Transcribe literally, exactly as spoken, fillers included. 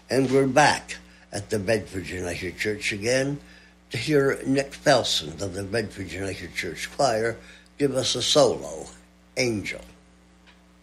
And we're back at the Bedford United Church again to hear Nick Felsen of the Bedford United Church Choir give us a solo, Angel.